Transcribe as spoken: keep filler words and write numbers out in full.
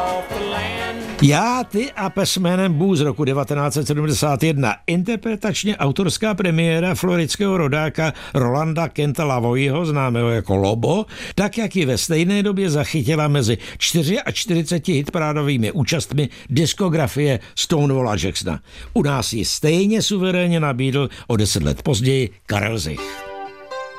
Já, ty a pes jménem Boo z roku devatenáct set sedmdesát jedna. Interpretačně autorská premiéra floridského rodáka Rolanda Kenta Lavoieho, známého jako Lobo, tak jak ji ve stejné době zachytila mezi čtyřiceti čtyřmi hitparádovými účastmi diskografie Stonewalla Jacksona. U nás ji stejně suverénně nabídl o deset let později Karel Zich.